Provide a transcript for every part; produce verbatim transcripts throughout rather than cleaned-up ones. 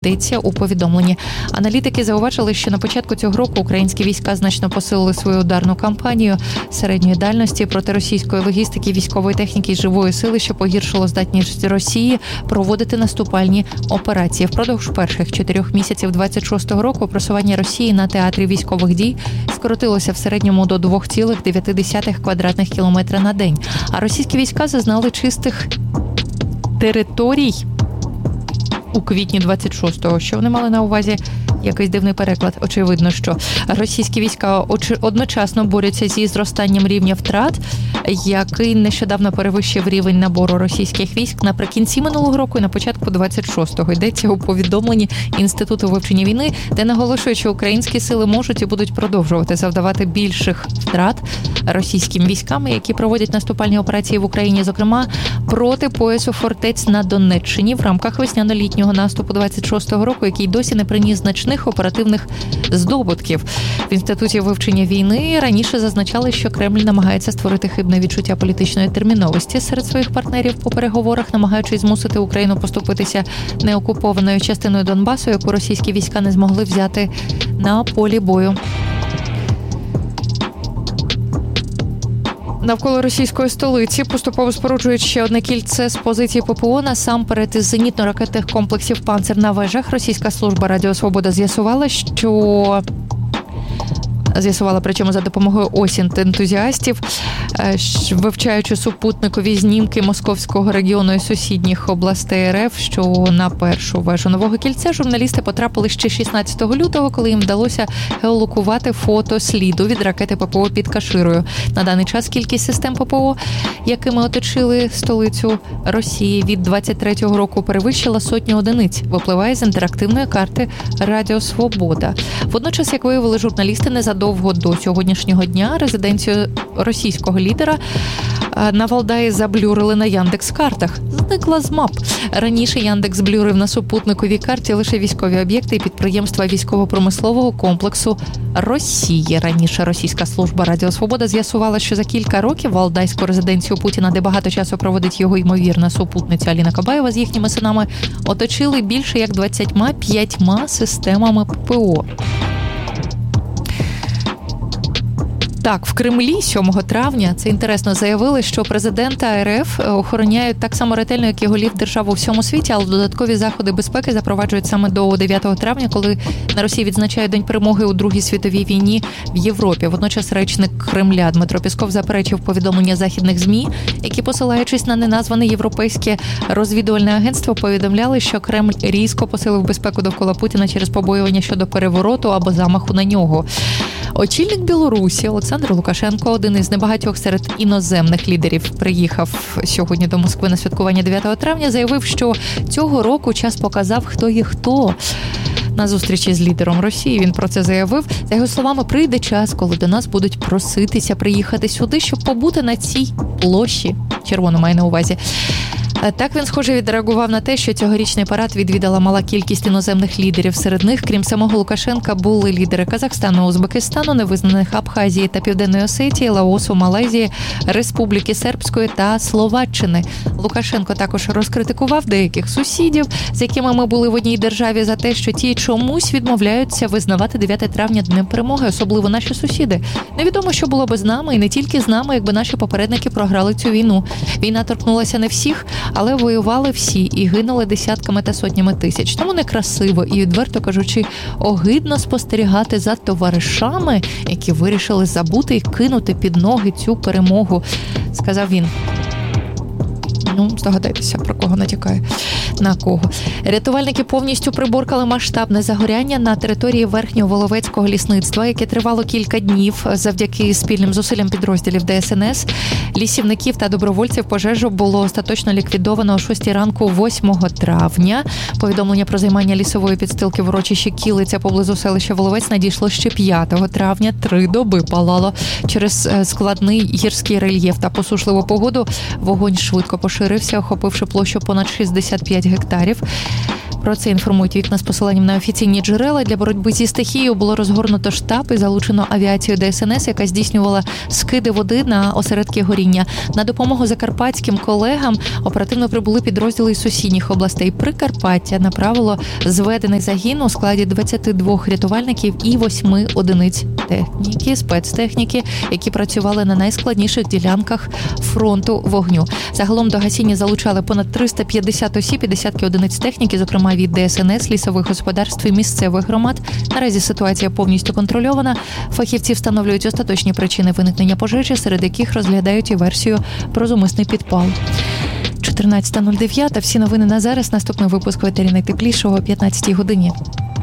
Йдеться у повідомленні. Аналітики зауважили, що на початку цього року українські війська значно посилили свою ударну кампанію середньої дальності проти російської логістики, військової техніки і живої сили, що погіршило здатність Росії проводити наступальні операції. Впродовж перших чотирьох місяців двадцять шостого року просування Росії на театрі військових дій скоротилося в середньому до два цілих дев'ять десятих квадратних кілометра на день. А російські війська зазнали чистих територій у квітні двадцять шостого. Що вони мали на увазі? Якийсь дивний переклад. Очевидно, що російські війська одночасно борються зі зростанням рівня втрат, який нещодавно перевищив рівень набору російських військ наприкінці минулого року і на початку двадцять шостого. Йдеться у повідомленні Інституту вивчення війни, де наголошують, що українські сили можуть і будуть продовжувати завдавати більших втрат російським військам, які проводять наступальні операції в Україні, зокрема проти поясу фортець на Донеччині в рамках весняно-літнього наступу двадцять шостого року, який досі не приніс значних оперативних здобутків. В Інституті вивчення війни раніше зазначали, що Кремль намагається створити хибне відчуття політичної терміновості серед своїх партнерів по переговорах, намагаючись змусити Україну поступитися неокупованою частиною Донбасу, яку російські війська не змогли взяти на полі бою. Навколо російської столиці поступово споруджують ще одне кільце з позиції ППО, насамперед із зенітно-ракетних комплексів «Панцир» на вежах. Російська служба Радіо Свобода з'ясувала, що... З'ясувала, причому за допомогою осінт-ентузіастів, вивчаючи супутникові знімки московського регіону і сусідніх областей РФ, що на першу вежу нового кільця журналісти потрапили ще шістнадцятого лютого, коли їм вдалося геолокувати фото сліду від ракети ППО під Каширою. На даний час кількість систем ППО, якими оточили столицю Росії від двадцять третього року, перевищила сотню одиниць, випливає з інтерактивної карти Радіо Свобода. Водночас, як виявили журналісти, незадовго до сьогоднішнього дня резиденцію російського лідера на Валдаї заблюрили на Яндекс.Картах. Зникла з мап. Раніше Яндекс блюрив на супутниковій карті лише військові об'єкти і підприємства військово-промислового комплексу Росії. Раніше російська служба Радіо Свобода з'ясувала, що за кілька років валдайську резиденцію Путіна, де багато часу проводить його ймовірна супутниця Аліна Кабаєва з їхніми синами, оточили більше як двадцятьма п'ятьма системами ППО. Так, в Кремлі сьомого травня, це інтересно, заявили, що президента РФ охороняють так само ретельно, як і голів держав у всьому світі, але додаткові заходи безпеки запроваджують саме до дев'ятого травня, коли на Росії відзначають День перемоги у Другій світовій війні в Європі. Водночас речник Кремля Дмитро Пєсков заперечив повідомлення західних ЗМІ, які, посилаючись на неназване європейське розвідувальне агентство, повідомляли, що Кремль різко посилив безпеку довкола Путіна через побоювання щодо перевороту або замаху на нього. Очільник Білорусі Олександр Лукашенко, один із небагатьох серед іноземних лідерів, приїхав сьогодні до Москви на святкування дев'ятого травня, заявив, що цього року час показав, хто є хто. На зустрічі з лідером Росії він про це заявив. За його словами, прийде час, коли до нас будуть проситися приїхати сюди, щоб побути на цій площі. Червоно має на увазі. Так він, схоже, відреагував на те, що цьогорічний парад відвідала мала кількість іноземних лідерів. Серед них, крім самого Лукашенка, були лідери Казахстану, Узбекистану, невизнаних Абхазії та Південної Осетії, Лаосу, Малайзії, Республіки Сербської та Словаччини. Лукашенко також розкритикував деяких сусідів, з якими ми були в одній державі, за те, що ті чомусь відмовляються визнавати дев'яте травня Днем перемоги, особливо наші сусіди. Невідомо, що було би з нами, і не тільки з нами, якби наші попередники програли цю війну. Війна торкнулася не всіх, але воювали всі і гинули десятками та сотнями тисяч. Тому некрасиво і, відверто кажучи, огидно спостерігати за товаришами, які вирішили забути і кинути під ноги цю перемогу, сказав він. Ну, здогадайтеся, про кого натякає. На кого. Рятувальники повністю приборкали масштабне загоряння на території Верхнього Воловецького лісництва, яке тривало кілька днів. Завдяки спільним зусиллям підрозділів Де Ес Ен Ес, лісівників та добровольців пожежу було остаточно ліквідовано о шостій ранку восьмого травня. Повідомлення про займання лісової підстилки в урочищі Кілиця поблизу селища Воловець надійшло ще п'ятого травня. Три доби палало. Через складний гірський рельєф та посушливу погоду вогонь швидко поширився, охопивши площу понад шістдесят п'ять гектарів. Про це інформують вікна з посиланням на офіційні джерела. Для боротьби зі стихією було розгорнуто штаб і залучено авіацію Де Ес Ен Ес, яка здійснювала скиди води на осередки горіння горіння. На допомогу закарпатським колегам оперативно прибули підрозділи із сусідніх областей. Прикарпаття направило зведений загін у складі двадцяти двох рятувальників і восьми одиниць техніки, спецтехніки, які працювали на найскладніших ділянках фронту вогню. Загалом до гасіння залучали понад триста п'ятдесят осіб і десятки одиниць техніки, зокрема від Де Ес Ен Ес, лісових господарств і місцевих громад. Наразі ситуація повністю контрольована. Фахівці встановлюють остаточні причини виникнення пожежі, серед яких розглядають і версію про зумисний підпал. чотирнадцята нуль дев'ять. Всі новини на зараз. Наступний випуск в етері найтеплішого о п'ятнадцятій годині.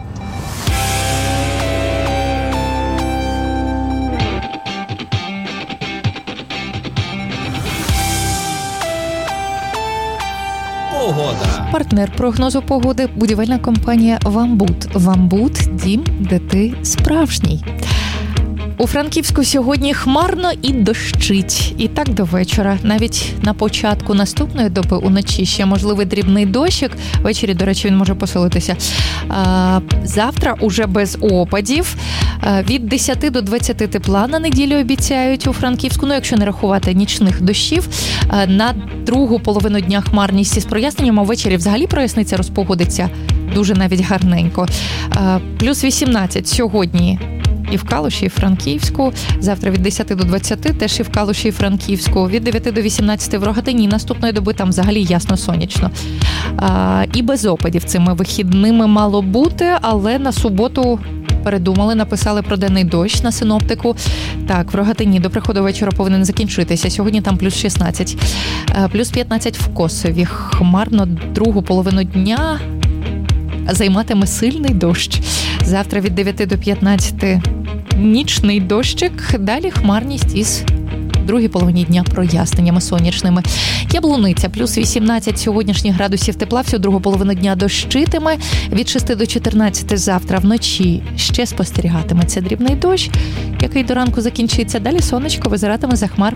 Погода. Партнер прогнозу погоди – будівельна компанія «Вамбут». «Вамбут» – дім, де ти справжній. У Франківську сьогодні хмарно і дощить. І так до вечора. Навіть на початку наступної доби уночі ще можливий дрібний дощик. Ввечері, до речі, він може посилитися. А, завтра уже без опадів. А, від десяти до двадцяти тепла на неділю обіцяють у Франківську. Ну, якщо не рахувати нічних дощів. А, на другу половину дня хмарність із проясненням, а ввечері взагалі проясниться, розпогодиться дуже навіть гарненько. А, плюс вісімнадцять сьогодні. І в Калуші, і в Франківську. Завтра від десяти до двадцяти теж і в Калуші, і в Франківську. Від дев'яти до вісімнадцяти в Рогатині. Наступної доби там взагалі ясно сонячно. А, і без опадів цими вихідними мало бути, але на суботу передумали, написали про денний дощ на синоптику. Так, в Рогатині до приходу вечора повинен закінчитися. Сьогодні там плюс шістнадцять. А, плюс п'ятнадцять в Косові. Хмарно другу половину дня займатиме сильний дощ. Завтра від дев'яти до п'ятнадцяти нічний дощик, далі хмарність із другій половині дня проясненнями сонячними. Яблуниця, плюс вісімнадцять сьогоднішніх градусів тепла, всю другу половину дня дощитиме. Від шести до чотирнадцяти завтра вночі ще спостерігатиметься дрібний дощ, який до ранку закінчиться. Далі сонечко визиратиме за хмар.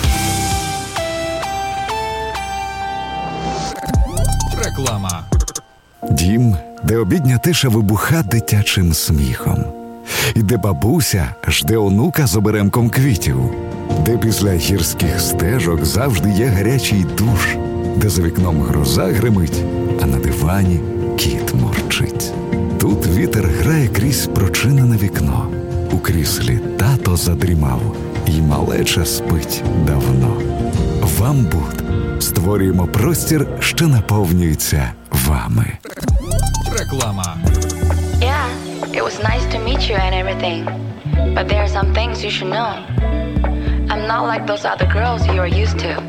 Реклама. Дім, де обідня тиша вибуха дитячим сміхом. І де бабуся жде онука з оберемком квітів. Де після гірських стежок завжди є гарячий душ. Де за вікном гроза гримить, а на дивані кіт мурчить. Тут вітер грає крізь прочинене вікно. У кріслі тато задрімав, і малеча спить давно. «Вамбут» створюємо простір, що наповнюється вами. Реклама. Yeah, it was nice to meet you and everything. But there are some things you should know. I'm not like those other girls you are used to.